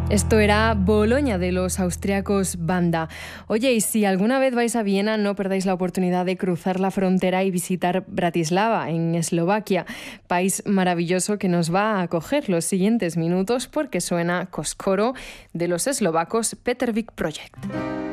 Esto era Boloña de los austriacos Banda. Oye, y si alguna vez vais a Viena, no perdáis la oportunidad de cruzar la frontera y visitar Bratislava, en Eslovaquia, país maravilloso que nos va a acoger los siguientes minutos porque suena Koskoro de los eslovacos Peter Vik Project.